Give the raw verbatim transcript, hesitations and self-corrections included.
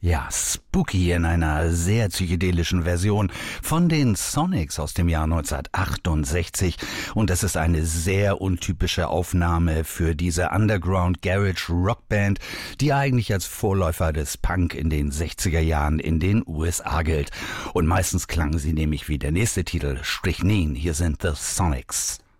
Ja, Spooky in einer sehr psychedelischen Version von den Sonics aus dem Jahr neunzehnhundertachtundsechzig. Und das ist eine sehr untypische Aufnahme für diese Underground Garage Rockband, die eigentlich als Vorläufer des Punk in den sechziger Jahren in den U S A gilt. Und meistens klangen sie nämlich wie der nächste Titel, Strychnine. Hier sind The Sonics.